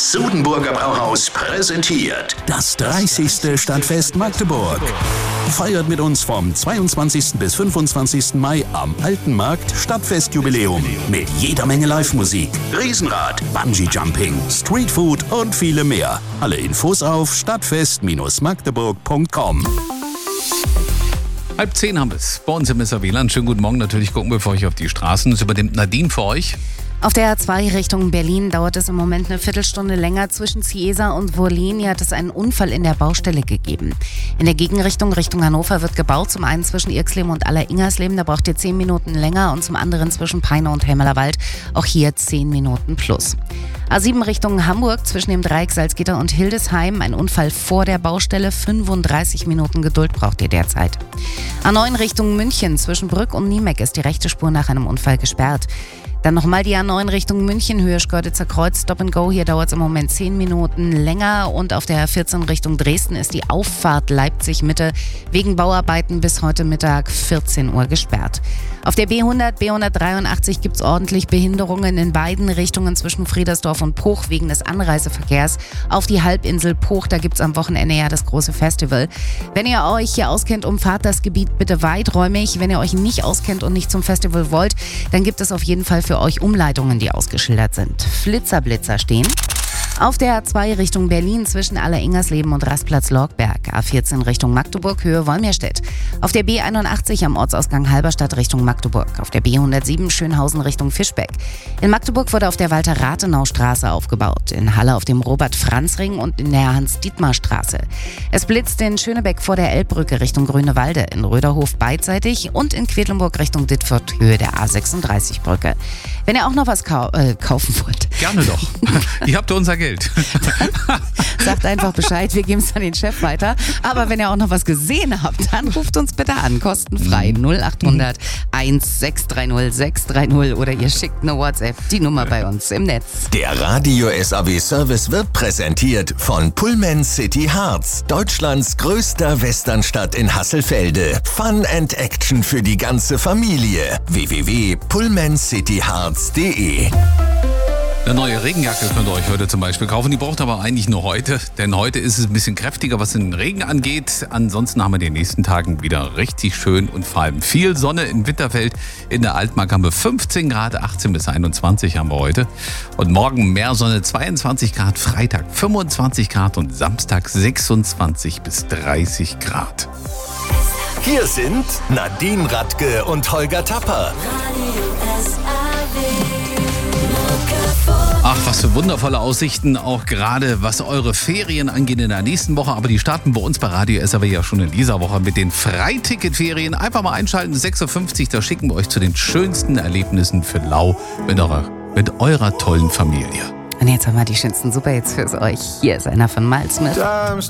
Sudenburger Brauhaus präsentiert Das 30. Stadtfest Magdeburg. Feiert mit uns vom 22. bis 25. Mai am Alten Markt Stadtfestjubiläum mit jeder Menge Live-Musik, Riesenrad, Bungee-Jumping, Streetfood und viele mehr. Alle Infos auf stadtfest-magdeburg.com. 9:30 haben wir es. Bei uns im SAW-Land. Schönen guten Morgen. Natürlich gucken wir für euch auf die Straßen. Das übernimmt Nadine für euch. Auf der A2 Richtung Berlin dauert es im Moment eine Viertelstunde länger. Zwischen Ciesa und Wollin hat es einen Unfall in der Baustelle gegeben. In der Gegenrichtung Richtung Hannover wird gebaut. Zum einen zwischen Irxleben und Aller-Ingersleben, da braucht ihr 10 Minuten länger. Und zum anderen zwischen Peine und Helmerlerwald, auch hier 10 Minuten plus. A7 Richtung Hamburg, zwischen dem Dreieck Salzgitter und Hildesheim, ein Unfall vor der Baustelle. 35 Minuten Geduld braucht ihr derzeit. A9 Richtung München, zwischen Brück und Niemeck ist die rechte Spur nach einem Unfall gesperrt. Dann nochmal die A9 Richtung München, Höhe Schkeuditzer Kreuz, Stop and Go. Hier dauert es im Moment 10 Minuten länger. Und auf der A14 Richtung Dresden ist die Auffahrt Leipzig-Mitte wegen Bauarbeiten bis heute Mittag 14 Uhr gesperrt. Auf der B100, B183 gibt es ordentlich Behinderungen in beiden Richtungen zwischen Friedersdorf und Poch wegen des Anreiseverkehrs auf die Halbinsel Poch. Da gibt es am Wochenende ja das große Festival. Wenn ihr euch hier auskennt, umfahrt das Gebiet bitte weiträumig. Wenn ihr euch nicht auskennt und nicht zum Festival wollt, dann gibt es auf jeden Fall für euch Umleitungen, die ausgeschildert sind. Flitzer stehen. Auf der A2 Richtung Berlin zwischen Aller-Ingersleben und Rastplatz-Lorgberg. A14 Richtung Magdeburg, Höhe Wolmirstedt. Auf der B81 am Ortsausgang Halberstadt Richtung Magdeburg. Auf der B107 Schönhausen Richtung Fischbeck. In Magdeburg wurde auf der Walter-Rathenau-Straße aufgebaut. In Halle auf dem Robert-Franz-Ring und in der Hans-Dietmar-Straße. Es blitzt in Schönebeck vor der Elbbrücke Richtung Grünewalde. In Röderhof beidseitig und in Quedlinburg Richtung Dittfurt, Höhe der A36-Brücke. Wenn ihr auch noch was kaufen wollt. Gerne doch. Ihr habt unser Geld. Sagt einfach Bescheid, wir geben es an den Chef weiter. Aber wenn ihr auch noch was gesehen habt, dann ruft uns bitte an, kostenfrei 0800 1630 630 oder ihr schickt eine WhatsApp, die Nummer bei uns im Netz. Der Radio SAW Service wird präsentiert von Pullman City Harz, Deutschlands größter Westernstadt in Hasselfelde. Fun and Action für die ganze Familie. www.pullmancityharz.de. Eine neue Regenjacke könnt ihr euch heute zum Beispiel kaufen. Die braucht aber eigentlich nur heute, denn heute ist es ein bisschen kräftiger, was den Regen angeht. Ansonsten haben wir in den nächsten Tagen wieder richtig schön und vor allem viel Sonne in Winterfeld. In der Altmark haben wir 15 Grad, 18 bis 21 haben wir heute. Und morgen mehr Sonne, 22 Grad, Freitag 25 Grad und Samstag 26 bis 30 Grad. Hier sind Nadine Radke und Holger Tapper. Ach, was für wundervolle Aussichten, auch gerade was eure Ferien angeht in der nächsten Woche. Aber die starten bei uns bei Radio SAW ja schon in dieser Woche mit den Freiticketferien. Einfach mal einschalten, 6.50 Uhr, da schicken wir euch zu den schönsten Erlebnissen für Lau mit eurer tollen Familie. Und jetzt haben wir die schönsten Superhits für euch. Hier ist einer von Miles Smith.